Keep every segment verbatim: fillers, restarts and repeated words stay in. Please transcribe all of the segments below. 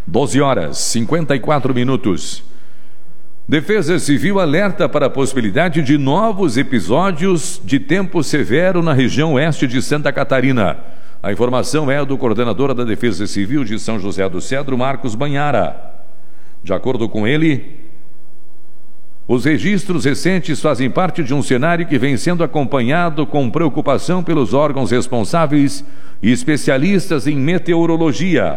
doze horas, cinquenta e quatro minutos. Defesa Civil alerta para a possibilidade de novos episódios de tempo severo na região oeste de Santa Catarina. A informação é do coordenador da Defesa Civil de São José do Cedro, Marcos Banhara. De acordo com ele, os registros recentes fazem parte de um cenário que vem sendo acompanhado com preocupação pelos órgãos responsáveis e especialistas em meteorologia.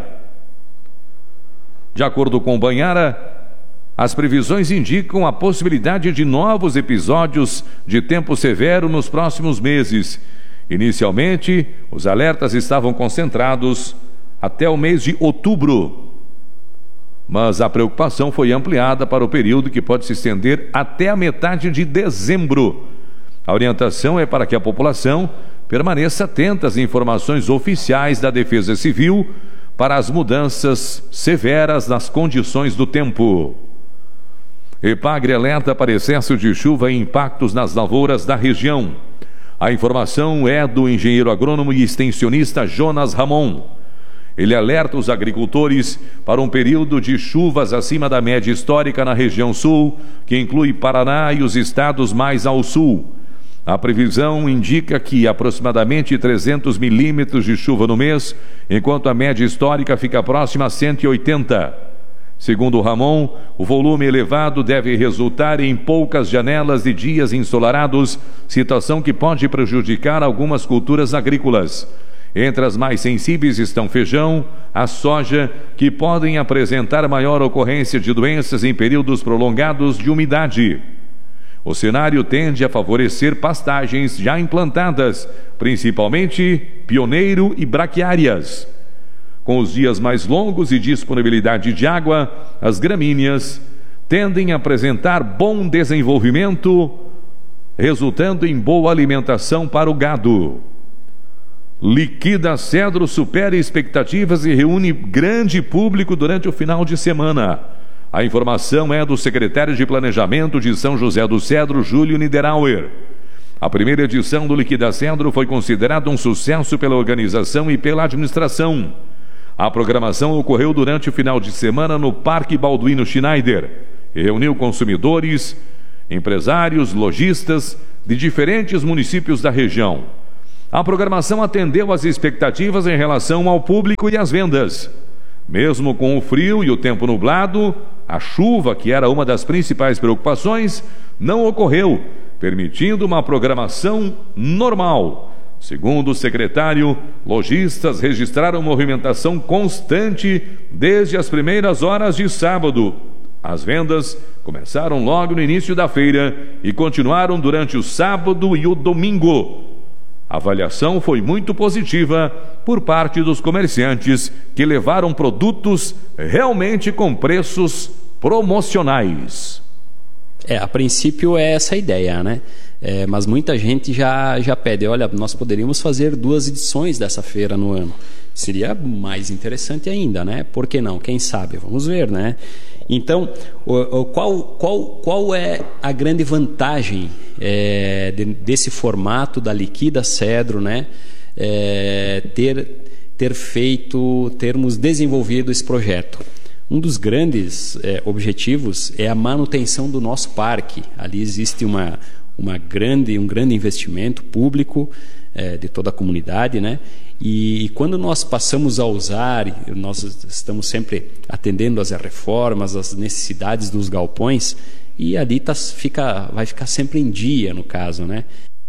De acordo com Banhara, as previsões indicam a possibilidade de novos episódios de tempo severo nos próximos meses. Inicialmente, os alertas estavam concentrados até o mês de outubro, mas a preocupação foi ampliada para o período que pode se estender até a metade de dezembro. A orientação é para que a população permaneça atenta às informações oficiais da Defesa Civil para as mudanças severas nas condições do tempo. EPAGRE alerta para excesso de chuva e impactos nas lavouras da região. A informação é do engenheiro agrônomo e extensionista Jonas Ramon. Ele alerta os agricultores para um período de chuvas acima da média histórica na região sul, que inclui Paraná e os estados mais ao sul. A previsão indica que aproximadamente trezentos milímetros de chuva no mês, enquanto a média histórica fica próxima a cento e oitenta. Segundo Ramon, o volume elevado deve resultar em poucas janelas de dias ensolarados, situação que pode prejudicar algumas culturas agrícolas. Entre as mais sensíveis estão feijão, a soja, que podem apresentar maior ocorrência de doenças em períodos prolongados de umidade. O cenário tende a favorecer pastagens já implantadas, principalmente pioneiro e braquiárias. Com os dias mais longos e disponibilidade de água, as gramíneas tendem a apresentar bom desenvolvimento, resultando em boa alimentação para o gado. Liquida Cedro supera expectativas e reúne grande público durante o final de semana. A informação é do secretário de Planejamento de São José do Cedro, Júlio Niederauer. A primeira edição do Liquida Cedro foi considerada um sucesso pela organização e pela administração. A programação ocorreu durante o final de semana no Parque Balduino Schneider e reuniu consumidores, empresários, lojistas de diferentes municípios da região. A programação atendeu às expectativas em relação ao público e às vendas. Mesmo com o frio e o tempo nublado, a chuva, que era uma das principais preocupações, não ocorreu, permitindo uma programação normal. Segundo o secretário, lojistas registraram movimentação constante desde as primeiras horas de sábado. As vendas começaram logo no início da feira e continuaram durante o sábado e o domingo. A avaliação foi muito positiva por parte dos comerciantes, que levaram produtos realmente com preços promocionais. É, a princípio é essa a ideia, né? É, mas muita gente já, já pede, olha, nós poderíamos fazer duas edições dessa feira no ano. Seria mais interessante ainda, né? Por que não? Quem sabe? Vamos ver, né? Então, o, o, qual, qual, qual é a grande vantagem é, de, desse formato da Liquida Cedro, né? É, ter, ter feito, termos desenvolvido esse projeto? Um dos grandes é, objetivos é a manutenção do nosso parque. Ali existe uma, uma grande, um grande investimento público é, de toda a comunidade, né? E, e quando nós passamos a usar, nós estamos sempre atendendo às reformas, às necessidades dos galpões, e ali tá, fica, vai ficar sempre em dia, no caso, né?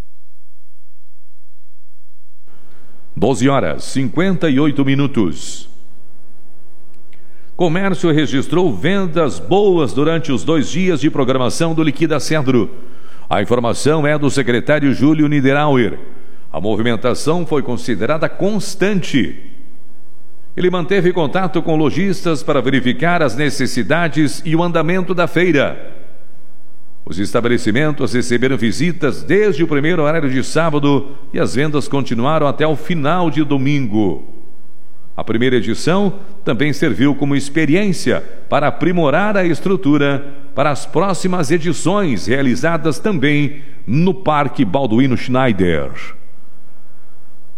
doze horas, cinquenta e oito minutos. Comércio registrou vendas boas durante os dois dias de programação do Liquida Cedro. A informação é do secretário Júlio Niederauer. A movimentação foi considerada constante. Ele manteve contato com lojistas para verificar as necessidades e o andamento da feira. Os estabelecimentos receberam visitas desde o primeiro horário de sábado e as vendas continuaram até o final de domingo. A primeira edição também serviu como experiência para aprimorar a estrutura para as próximas edições, realizadas também no Parque Balduino Schneider.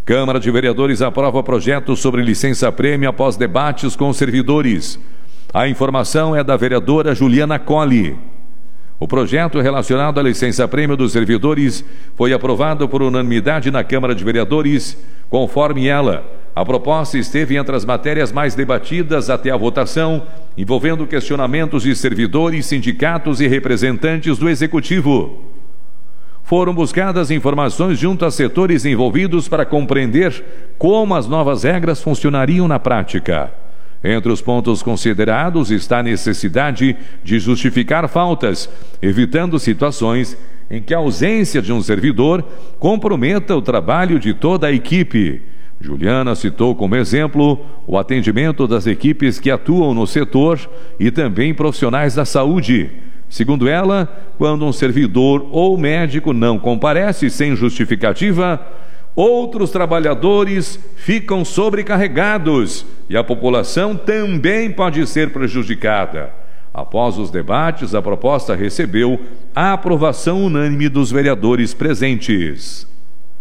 Câmara de Vereadores aprova projeto sobre licença-prêmio após debates com servidores. A informação é da vereadora Juliana Colli. O projeto relacionado à licença-prêmio dos servidores foi aprovado por unanimidade na Câmara de Vereadores. Conforme ela, a proposta esteve entre as matérias mais debatidas até a votação, envolvendo questionamentos de servidores, sindicatos e representantes do Executivo. Foram buscadas informações junto a setores envolvidos para compreender como as novas regras funcionariam na prática. Entre os pontos considerados está a necessidade de justificar faltas, evitando situações em que a ausência de um servidor comprometa o trabalho de toda a equipe. Juliana citou como exemplo o atendimento das equipes que atuam no setor e também profissionais da saúde. Segundo ela, quando um servidor ou médico não comparece sem justificativa, outros trabalhadores ficam sobrecarregados e a população também pode ser prejudicada. Após os debates, a proposta recebeu a aprovação unânime dos vereadores presentes.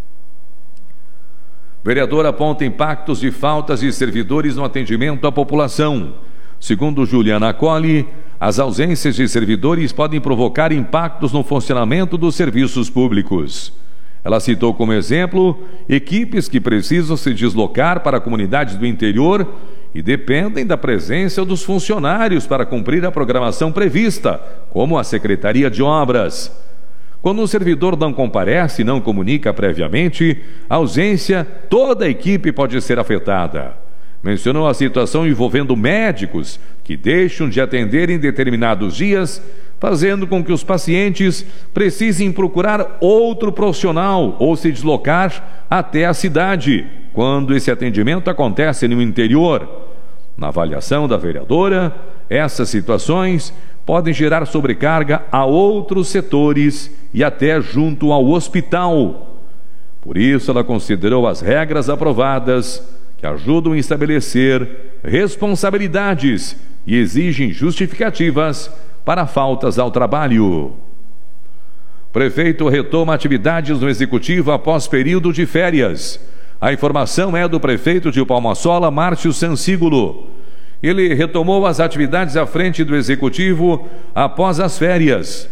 Vereador aponta impactos de faltas de servidores no atendimento à população. Segundo Juliana Colli, as ausências de servidores podem provocar impactos no funcionamento dos serviços públicos. Ela citou como exemplo equipes que precisam se deslocar para comunidades do interior e dependem da presença dos funcionários para cumprir a programação prevista, como a Secretaria de Obras. Quando um servidor não comparece e não comunica previamente, a ausência, toda a equipe pode ser afetada. Mencionou a situação envolvendo médicos que deixam de atender em determinados dias, fazendo com que os pacientes precisem procurar outro profissional ou se deslocar até a cidade, quando esse atendimento acontece no interior. Na avaliação da vereadora, essas situações podem gerar sobrecarga a outros setores e até junto ao hospital. Por isso, ela considerou as regras aprovadas que ajudam a estabelecer responsabilidades e exigem justificativas para faltas ao trabalho. Prefeito retoma atividades no Executivo após período de férias. A informação é do prefeito de Palma-Sola, Márcio Sansígulo. Ele retomou as atividades à frente do Executivo após as férias.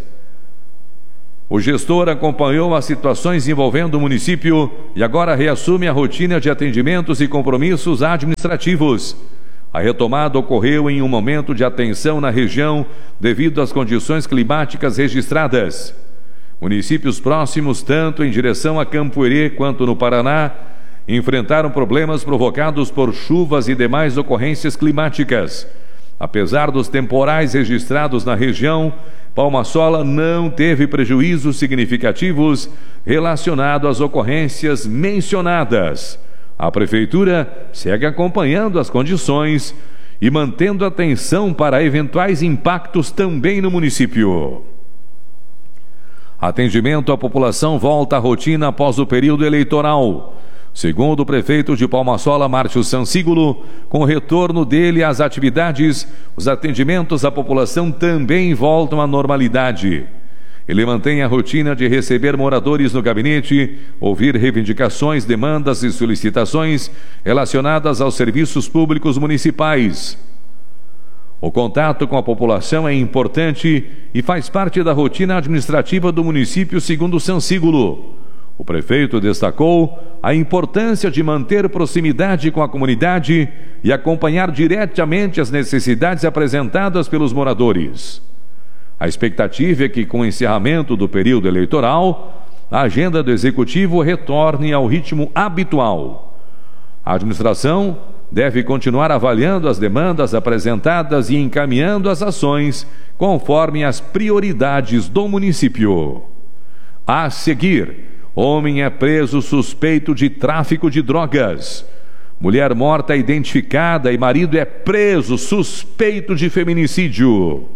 O gestor acompanhou as situações envolvendo o município e agora reassume a rotina de atendimentos e compromissos administrativos. A retomada ocorreu em um momento de atenção na região devido às condições climáticas registradas. Municípios próximos, tanto em direção a Campo-Herê quanto no Paraná, enfrentaram problemas provocados por chuvas e demais ocorrências climáticas. Apesar dos temporais registrados na região, Palma-Sola não teve prejuízos significativos relacionados às ocorrências mencionadas. A Prefeitura segue acompanhando as condições e mantendo atenção para eventuais impactos também no município. Atendimento à população volta à rotina após o período eleitoral. Segundo o prefeito de Palma-Sola, Márcio Sansígulo, com o retorno dele às atividades, os atendimentos à população também voltam à normalidade. Ele mantém a rotina de receber moradores no gabinete, ouvir reivindicações, demandas e solicitações relacionadas aos serviços públicos municipais. O contato com a população é importante e faz parte da rotina administrativa do município, segundo Sansígulo. O prefeito destacou a importância de manter proximidade com a comunidade e acompanhar diretamente as necessidades apresentadas pelos moradores. A expectativa é que, com o encerramento do período eleitoral, a agenda do Executivo retorne ao ritmo habitual. A administração deve continuar avaliando as demandas apresentadas e encaminhando as ações conforme as prioridades do município. A seguir, homem é preso suspeito de tráfico de drogas. Mulher morta identificada e marido é preso suspeito de feminicídio.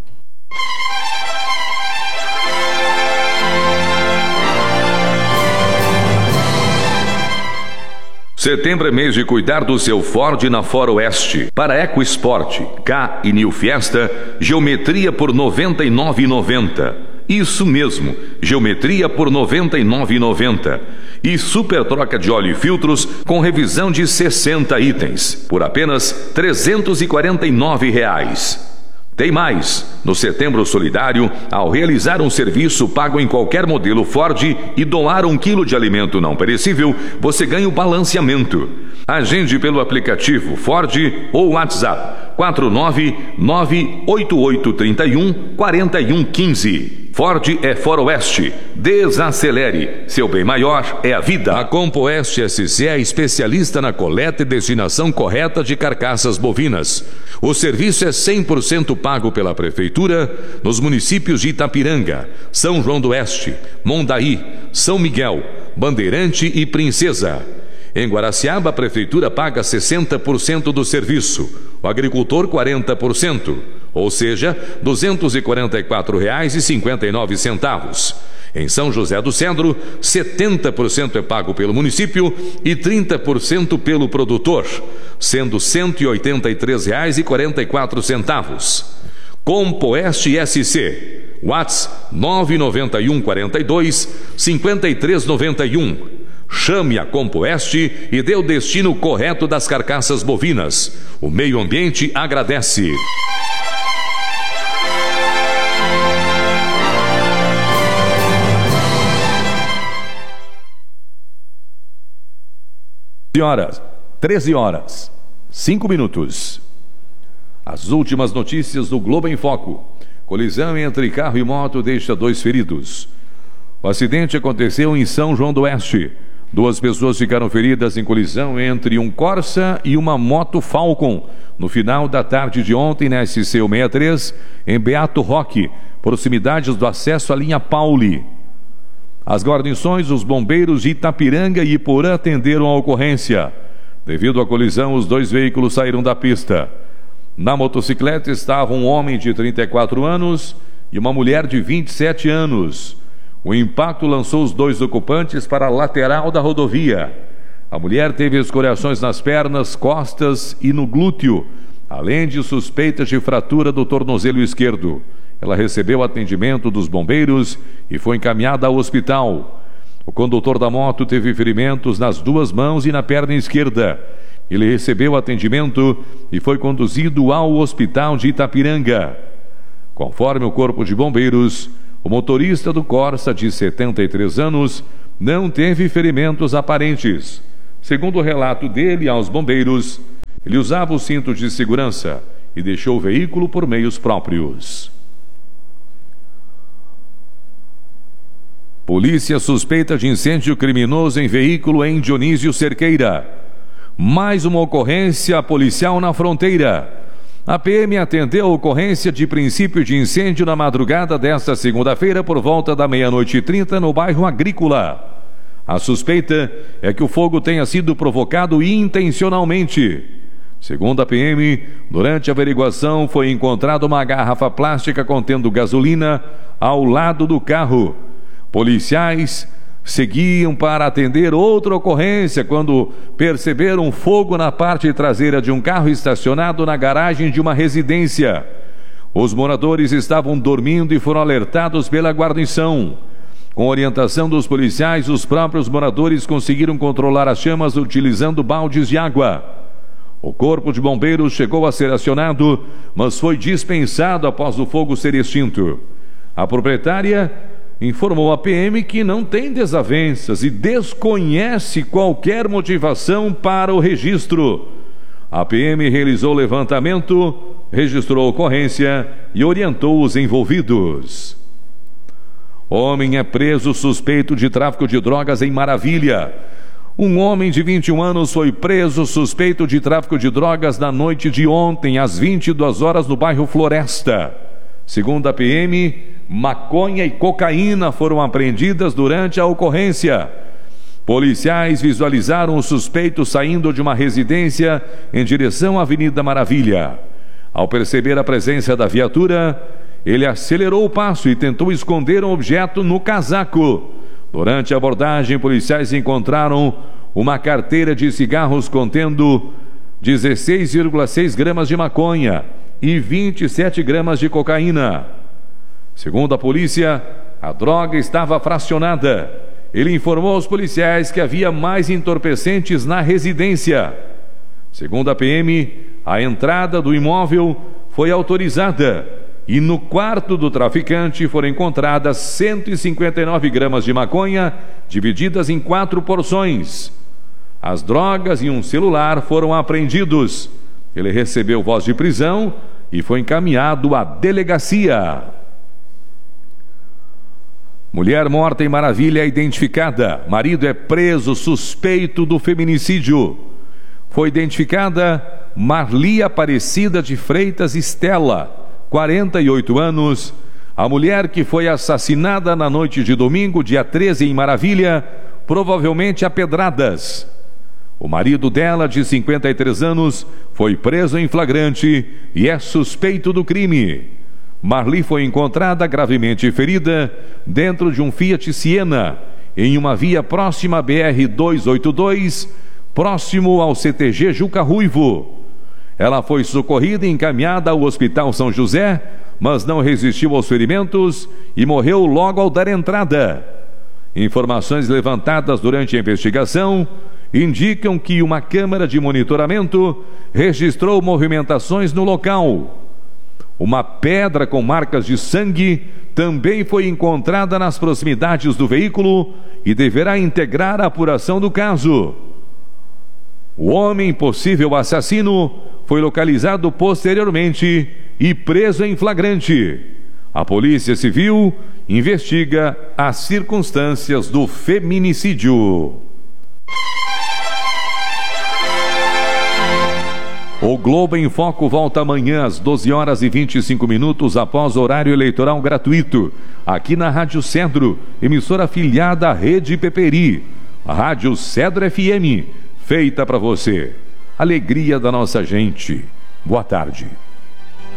Setembro é mês de cuidar do seu Ford na Foroeste. Para EcoSport, K e New Fiesta, geometria por noventa e nove reais e noventa centavos. Isso mesmo, geometria por noventa e nove reais e noventa centavos. E super troca de óleo e filtros com revisão de sessenta itens, por apenas trezentos e quarenta e nove reais. Tem mais! No Setembro Solidário, ao realizar um serviço pago em qualquer modelo Ford e doar um quilo de alimento não perecível, você ganha o balanceamento. Agende pelo aplicativo Ford ou WhatsApp quatro nove nove oito oito três um quatro um um cinco. Ford é Foroeste. Desacelere. Seu bem maior é a vida. A Compoeste S C é especialista na coleta e destinação correta de carcaças bovinas. O serviço é cem por cento pago pela Prefeitura nos municípios de Itapiranga, São João do Oeste, Mondaí, São Miguel, Bandeirante e Princesa. Em Guaraciaba, a Prefeitura paga sessenta por cento do serviço, o agricultor quarenta por cento, ou seja, duzentos e quarenta e quatro reais e cinquenta e nove centavos. Em São José do Cedro, setenta por cento é pago pelo município e trinta por cento pelo produtor, sendo cento e oitenta e três reais e quarenta e quatro centavos. Compoeste S C, WhatsApp nove nove um quatro dois cinco três nove um. Chame a Compoeste e dê o destino correto das carcaças bovinas. O meio ambiente agradece. Horas, treze horas, cinco minutos. As últimas notícias do Globo em Foco. Colisão entre carro e moto deixa dois feridos. O acidente aconteceu em São João do Oeste. Duas pessoas ficaram feridas em colisão entre um Corsa e uma moto Falcon no final da tarde de ontem na S C cento e sessenta e três, em Beato Roque, proximidades do acesso à linha Pauli. As guarnições, os bombeiros de Itapiranga e Iporã atenderam a ocorrência. Devido à colisão, os dois veículos saíram da pista. Na motocicleta estava um homem de trinta e quatro anos e uma mulher de vinte e sete anos. O impacto lançou os dois ocupantes para a lateral da rodovia. A mulher teve escoriações nas pernas, costas e no glúteo, além de suspeitas de fratura do tornozelo esquerdo. Ela recebeu atendimento dos bombeiros e foi encaminhada ao hospital. O condutor da moto teve ferimentos nas duas mãos e na perna esquerda. Ele recebeu atendimento e foi conduzido ao hospital de Itapiranga. Conforme o Corpo de Bombeiros, o motorista do Corsa, de setenta e três anos, não teve ferimentos aparentes. Segundo o relato dele aos bombeiros, ele usava o cinto de segurança e deixou o veículo por meios próprios. Polícia suspeita de incêndio criminoso em veículo em Dionísio Cerqueira. Mais uma ocorrência policial na fronteira. A P M atendeu a ocorrência de princípio de incêndio na madrugada desta segunda-feira por volta da meia-noite e trinta no bairro Agrícola. A suspeita é que o fogo tenha sido provocado intencionalmente. Segundo a P M, durante a averiguação foi encontrada uma garrafa plástica contendo gasolina ao lado do carro. Policiais seguiam para atender outra ocorrência quando perceberam fogo na parte traseira de um carro estacionado na garagem de uma residência. Os moradores estavam dormindo e foram alertados pela guarnição. Com orientação dos policiais, os próprios moradores conseguiram controlar as chamas utilizando baldes de água. O Corpo de Bombeiros chegou a ser acionado, mas foi dispensado após o fogo ser extinto. A proprietária informou à P M que não tem desavenças e desconhece qualquer motivação para o registro. A P M realizou o levantamento, registrou a ocorrência e orientou os envolvidos. Homem é preso suspeito de tráfico de drogas em Maravilha. Um homem de vinte e um anos foi preso suspeito de tráfico de drogas na noite de ontem, às vinte e duas horas, no bairro Floresta. Segundo a P M, maconha e cocaína foram apreendidas durante a ocorrência. Policiais visualizaram o suspeito saindo de uma residência em direção à Avenida Maravilha. Ao perceber a presença da viatura, ele acelerou o passo e tentou esconder um objeto no casaco. Durante a abordagem, policiais encontraram uma carteira de cigarros contendo dezesseis vírgula seis gramas de maconha e vinte e sete gramas de cocaína. Segundo a polícia, a droga estava fracionada. Ele informou aos policiais que havia mais entorpecentes na residência. Segundo a P M, a entrada do imóvel foi autorizada e no quarto do traficante foram encontradas cento e cinquenta e nove gramas de maconha, divididas em quatro porções. As drogas e um celular foram apreendidos. Ele recebeu voz de prisão e foi encaminhado à delegacia. Mulher morta em Maravilha é identificada. Marido é preso suspeito do feminicídio. Foi identificada Marli Aparecida de Freitas Estela, quarenta e oito anos, a mulher que foi assassinada na noite de domingo, dia treze, em Maravilha, provavelmente a pedradas. O marido dela, de cinquenta e três anos, foi preso em flagrante e é suspeito do crime. Marli foi encontrada gravemente ferida dentro de um Fiat Siena, em uma via próxima à B R duzentos e oitenta e dois, próximo ao C T G Juca Ruivo. Ela foi socorrida e encaminhada ao Hospital São José, mas não resistiu aos ferimentos e morreu logo ao dar entrada. Informações levantadas durante a investigação indicam que uma câmera de monitoramento registrou movimentações no local. Uma pedra com marcas de sangue também foi encontrada nas proximidades do veículo e deverá integrar a apuração do caso. O homem possível assassino foi localizado posteriormente e preso em flagrante. A Polícia Civil investiga as circunstâncias do feminicídio. O Globo em Foco volta amanhã às doze horas e vinte e cinco minutos após o horário eleitoral gratuito, aqui na Rádio Cedro, emissora afiliada à Rede Peperi. A Rádio Cedro F M, feita para você. Alegria da nossa gente. Boa tarde.